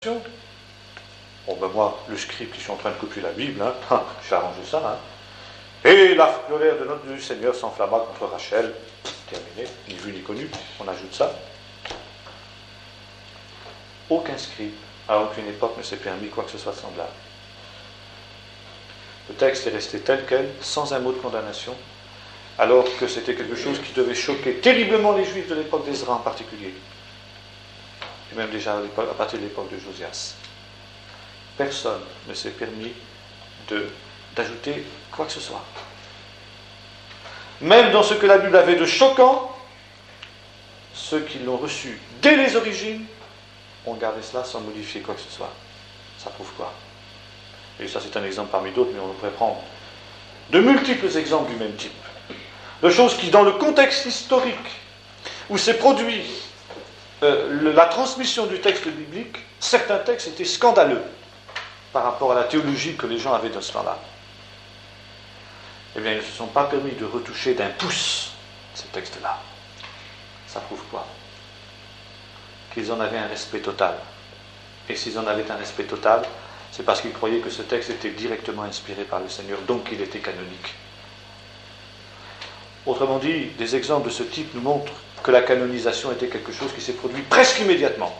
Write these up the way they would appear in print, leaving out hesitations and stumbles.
Bon, ben moi, le scribe qui suis en train de copier la Bible, j'ai arrangé ça. Et la colère de notre Seigneur s'enflamma contre Rachel. Terminé, ni vu ni connu, on ajoute ça. Aucun scribe, à aucune époque, ne s'est permis quoi que ce soit de semblable. Le texte est resté tel quel, sans un mot de condamnation, alors que c'était quelque chose qui devait choquer terriblement les Juifs de l'époque d'Ezra en particulier, et même déjà à partir de l'époque de Josias. Personne ne s'est permis d'ajouter quoi que ce soit. Même dans ce que la Bible avait de choquant, ceux qui l'ont reçu dès les origines ont gardé cela sans modifier quoi que ce soit. Ça prouve quoi? Et ça, c'est un exemple parmi d'autres, mais on pourrait prendre de multiples exemples du même type. De choses qui, dans le contexte historique où s'est produit la transmission du texte biblique, certains textes étaient scandaleux par rapport à la théologie que les gens avaient dans ce temps-là. Eh bien, ils ne se sont pas permis de retoucher d'un pouce ces textes-là. Ça prouve quoi? Qu'ils en avaient un respect total. Et s'ils en avaient un respect total, c'est parce qu'ils croyaient que ce texte était directement inspiré par le Seigneur, donc qu'il était canonique. Autrement dit, des exemples de ce type nous montrent que la canonisation était quelque chose qui s'est produit presque immédiatement.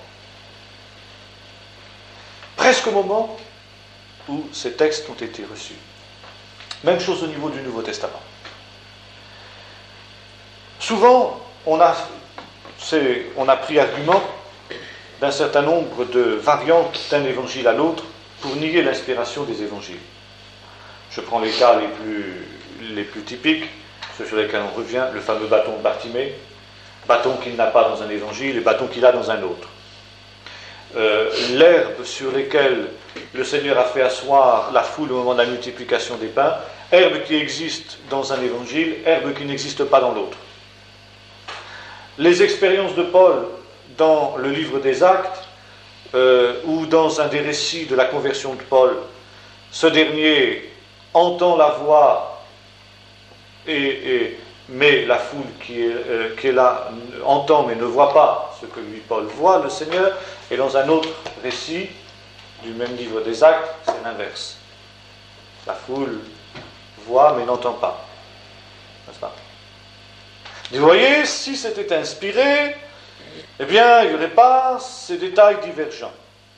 Presque au moment où ces textes ont été reçus. Même chose au niveau du Nouveau Testament. Souvent, on a pris argument d'un certain nombre de variantes d'un évangile à l'autre pour nier l'inspiration des évangiles. Je prends les cas les plus typiques, ceux sur lesquels on revient, le fameux bâton de Bartimée, bâton qu'il n'a pas dans un évangile et bâton qu'il a dans un autre. L'herbe sur laquelle le Seigneur a fait asseoir la foule au moment de la multiplication des pains, herbe qui existe dans un évangile, herbe qui n'existe pas dans l'autre. Les expériences de Paul dans le livre des Actes, ou dans un des récits de la conversion de Paul, ce dernier entend la voix, mais la foule qui est là entend mais ne voit pas ce que lui Paul voit, le Seigneur. Et dans un autre récit du même livre des Actes, c'est l'inverse. La foule voit mais n'entend pas. N'est-ce pas? Vous voyez, si c'était inspiré, eh bien, il n'y aurait pas ces détails divergents.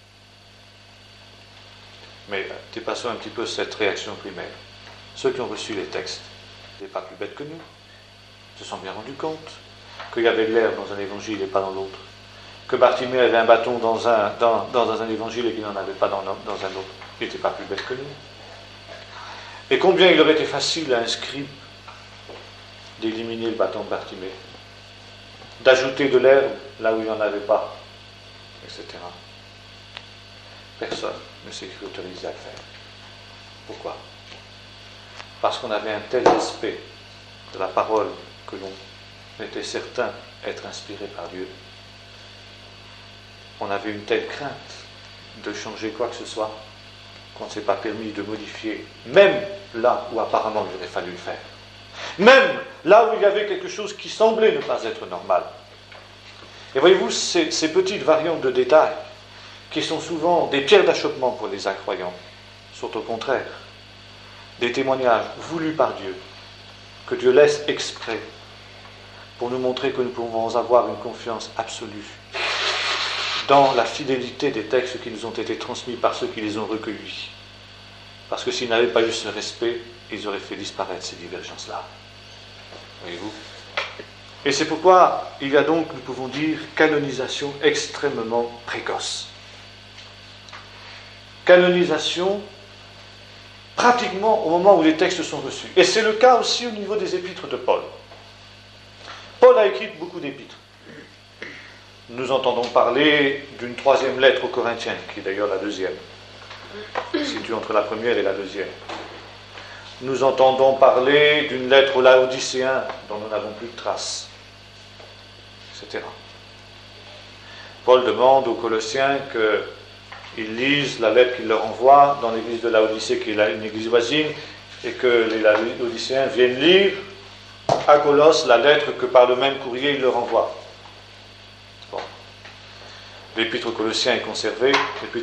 Mais dépassons un petit peu cette réaction primaire. Ceux qui ont reçu les textes n'étaient pas plus bêtes que nous, se sont bien rendus compte qu'il y avait de l'herbe dans un évangile et pas dans l'autre. Que Bartimée avait un bâton dans un évangile et qu'il n'en avait pas dans un autre. Il n'était pas plus bête que nous. Et combien il aurait été facile à un scribe d'éliminer le bâton de Bartimée, d'ajouter de l'herbe là où il n'y en avait pas, etc. Personne ne s'est cru autorisé à le faire. Pourquoi? Parce qu'on avait un tel respect de la parole que l'on était certain être inspiré par Dieu. On avait une telle crainte de changer quoi que ce soit qu'on ne s'est pas permis de modifier, même là où apparemment il aurait fallu le faire. Même là où il y avait quelque chose qui semblait ne pas être normal. Et voyez-vous, ces petites variantes de détails, qui sont souvent des pierres d'achoppement pour les incroyants, sont au contraire des témoignages voulus par Dieu, que Dieu laisse exprès, pour nous montrer que nous pouvons avoir une confiance absolue dans la fidélité des textes qui nous ont été transmis par ceux qui les ont recueillis. Parce que s'ils n'avaient pas eu ce respect, ils auraient fait disparaître ces divergences-là. Voyez-vous? Et c'est pourquoi il y a donc, nous pouvons dire, canonisation extrêmement précoce. Canonisation pratiquement au moment où les textes sont reçus. Et c'est le cas aussi au niveau des épîtres de Paul. Paul a écrit beaucoup d'épîtres. Nous entendons parler d'une troisième lettre aux Corinthiens, qui est d'ailleurs la deuxième, située entre la première et la deuxième. Nous entendons parler d'une lettre aux Laodicéens, dont nous n'avons plus de traces, etc. Paul demande aux Colossiens qu'ils lisent la lettre qu'il leur envoie dans l'église de Laodicée, qui est une église voisine, et que les Laodicéens viennent lire à Colosse la lettre que par le même courrier il leur envoie. Bon. l'Épître aux Colossiens est conservé, l'Épître